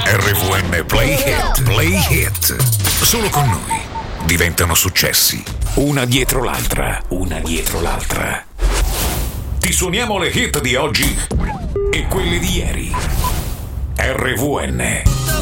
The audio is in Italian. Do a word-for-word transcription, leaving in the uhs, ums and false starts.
R V N Play Hit, Play Hit. Solo con noi diventano successi. Una dietro l'altra, una dietro l'altra. Ti suoniamo le hit di oggi e quelle di ieri. R V N